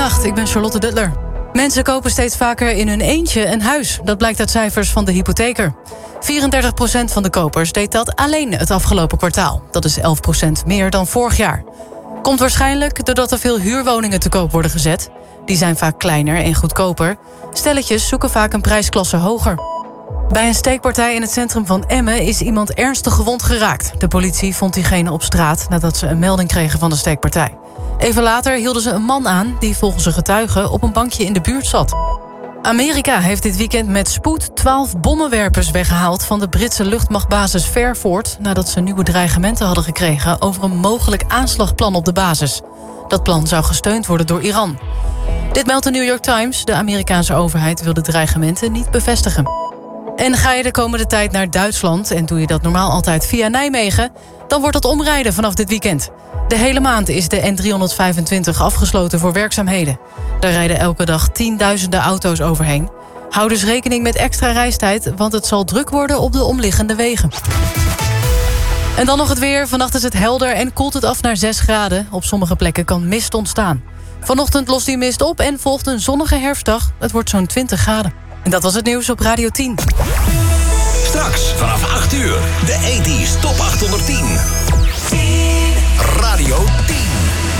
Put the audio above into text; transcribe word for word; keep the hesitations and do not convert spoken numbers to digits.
Goedenacht, ik ben Charlotte Duttler. Mensen kopen steeds vaker in hun eentje een huis. Dat blijkt uit cijfers van de hypotheker. vierendertig procent van de kopers deed dat alleen het afgelopen kwartaal. Dat is elf procent meer dan vorig jaar. Komt waarschijnlijk doordat er veel huurwoningen te koop worden gezet. Die zijn vaak kleiner en goedkoper. Stelletjes zoeken vaak een prijsklasse hoger. Bij een steekpartij in het centrum van Emmen is iemand ernstig gewond geraakt. De politie vond diegene op straat nadat ze een melding kregen van de steekpartij. Even later hielden ze een man aan die volgens een getuige op een bankje in de buurt zat. Amerika heeft dit weekend met spoed twaalf bommenwerpers weggehaald van de Britse luchtmachtbasis Fairford nadat ze nieuwe dreigementen hadden gekregen over een mogelijk aanslagplan op de basis. Dat plan zou gesteund worden door Iran. Dit meldt de New York Times. De Amerikaanse overheid wil de dreigementen niet bevestigen. En ga je de komende tijd naar Duitsland en doe je dat normaal altijd via Nijmegen, dan wordt dat omrijden vanaf dit weekend. De hele maand is de N driehonderdvijfentwintig afgesloten voor werkzaamheden. Daar rijden elke dag tienduizenden auto's overheen. Hou dus rekening met extra reistijd, want het zal druk worden op de omliggende wegen. En dan nog het weer. Vannacht is het helder en koelt het af naar zes graden. Op sommige plekken kan mist ontstaan. Vanochtend lost die mist op en volgt een zonnige herfstdag. Het wordt zo'n twintig graden. En dat was het nieuws op Radio tien. Straks vanaf acht uur de tachtig Top achthonderdtien. Radio tien.